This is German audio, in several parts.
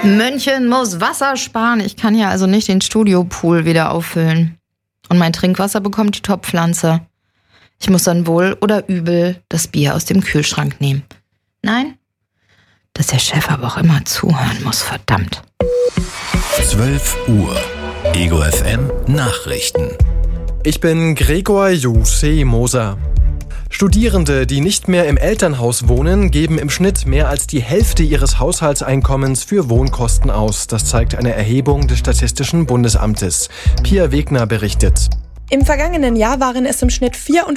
München muss Wasser sparen. Ich kann ja also nicht den Studiopool wieder auffüllen. Und mein Trinkwasser bekommt die Topfpflanze. Ich muss dann wohl oder übel das Bier aus dem Kühlschrank nehmen. Nein? Dass der Chef aber auch immer zuhören muss, verdammt. 12 Uhr. Ego FM Nachrichten. Ich bin Gregor Jose Moser. Studierende, die nicht mehr im Elternhaus wohnen, geben im Schnitt mehr als die Hälfte ihres Haushaltseinkommens für Wohnkosten aus. Das zeigt eine Erhebung des Statistischen Bundesamtes. Pia Wegner berichtet. Im vergangenen Jahr waren es im Schnitt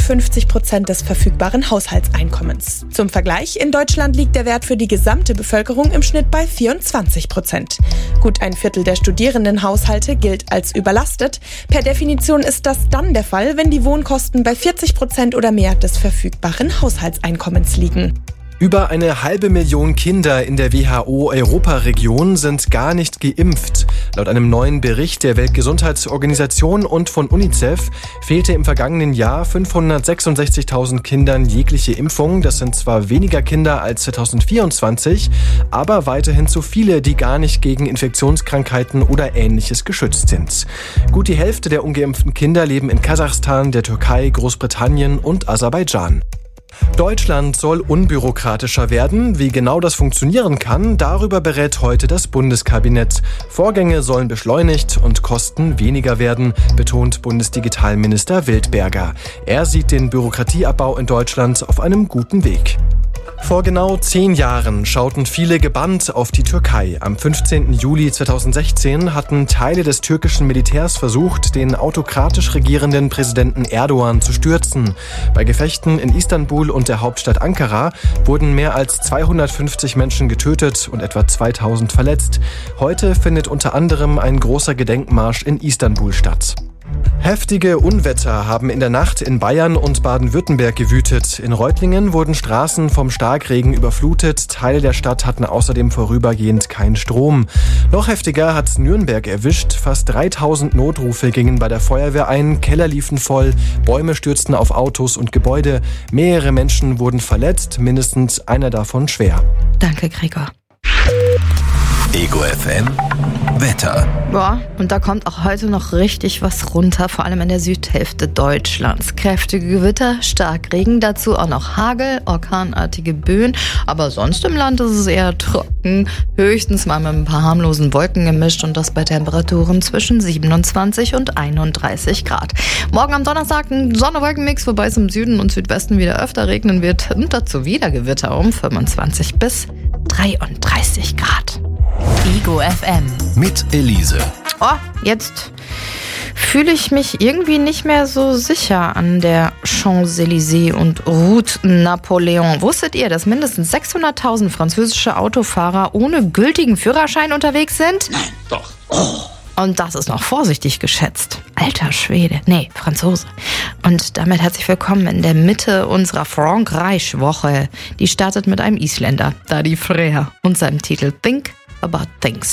54% des verfügbaren Haushaltseinkommens. Zum Vergleich, in Deutschland liegt der Wert für die gesamte Bevölkerung im Schnitt bei 24%. Gut ein Viertel der Studierendenhaushalte gilt als überlastet. Per Definition ist das dann der Fall, wenn die Wohnkosten bei 40% oder mehr des verfügbaren Haushaltseinkommens liegen. Über 500.000 Kinder in der WHO-Europaregion sind gar nicht geimpft. Laut einem neuen Bericht der Weltgesundheitsorganisation und von UNICEF fehlte im vergangenen Jahr 566.000 Kindern jegliche Impfung. Das sind zwar weniger Kinder als 2024, aber weiterhin zu viele, die gar nicht gegen Infektionskrankheiten oder Ähnliches geschützt sind. Gut die Hälfte der ungeimpften Kinder leben in Kasachstan, der Türkei, Großbritannien und Aserbaidschan. Deutschland soll unbürokratischer werden. Wie genau das funktionieren kann, darüber berät heute das Bundeskabinett. Vorgänge sollen beschleunigt und Kosten weniger werden, betont Bundesdigitalminister Wildberger. Er sieht den Bürokratieabbau in Deutschland auf einem guten Weg. Vor genau 10 Jahren schauten viele gebannt auf die Türkei. Am 15. Juli 2016 hatten Teile des türkischen Militärs versucht, den autokratisch regierenden Präsidenten Erdogan zu stürzen. Bei Gefechten in Istanbul und der Hauptstadt Ankara wurden mehr als 250 Menschen getötet und etwa 2000 verletzt. Heute findet unter anderem ein großer Gedenkmarsch in Istanbul statt. Heftige Unwetter haben in der Nacht in Bayern und Baden-Württemberg gewütet. In Reutlingen wurden Straßen vom Starkregen überflutet. Teile der Stadt hatten außerdem vorübergehend keinen Strom. Noch heftiger hat Nürnberg erwischt. Fast 3000 Notrufe gingen bei der Feuerwehr ein. Keller liefen voll, Bäume stürzten auf Autos und Gebäude. Mehrere Menschen wurden verletzt, mindestens einer davon schwer. Danke, Gregor. Ego FM Wetter. Ja, und da kommt auch heute noch richtig was runter, vor allem in der Südhälfte Deutschlands. Kräftige Gewitter, Starkregen, dazu auch noch Hagel, orkanartige Böen. Aber sonst im Land ist es eher trocken, höchstens mal mit ein paar harmlosen Wolken gemischt und das bei Temperaturen zwischen 27 und 31 Grad. Morgen am Donnerstag ein Sonne-Wolken-Mix, wobei es im Süden und Südwesten wieder öfter regnen wird. Und dazu wieder Gewitter um 25 bis 33 Grad. Ego FM. Mit Elise. Oh, jetzt fühle ich mich irgendwie nicht mehr so sicher an der Champs-Élysées und Route Napoléon. Wusstet ihr, dass mindestens 600.000 französische Autofahrer ohne gültigen Führerschein unterwegs sind? Nein, doch. Oh. Und das ist noch vorsichtig geschätzt. Alter Schwede. Nee, Franzose. Und damit herzlich willkommen in der Mitte unserer Frankreich-Woche. Die startet mit einem Isländer, Daði Freyr, und seinem Titel Think About Things.